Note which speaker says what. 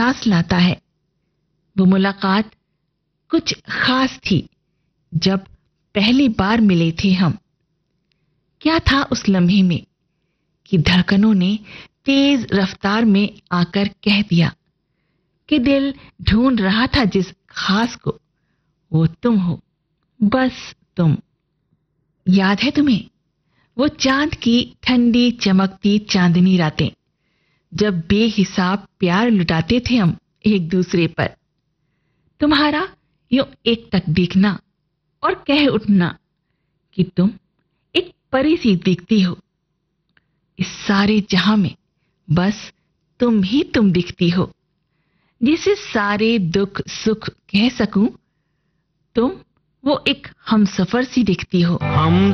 Speaker 1: एहसास लाता है। वो मुलाकात कुछ खास थी जब पहली बार मिले थे हम। क्या था उस लम्हे में कि धड़कनों ने तेज रफ्तार में आकर कह दिया कि दिल ढूंढ रहा था जिस खास को, वो तुम हो, बस तुम। याद है तुम्हें वो चांद की ठंडी चमकती चांदनी रातें, जब बेहिसाब प्यार लुटाते थे हम एक दूसरे पर। तुम्हारा यूं एकटक दिखना और कह उठना कि तुम एक परी सी दिखती हो। इस सारे जहां में बस तुम ही तुम दिखती हो, जिसे सारे दुख सुख कह सकूं। तुम वो एक हमसफर सी दिखती हो।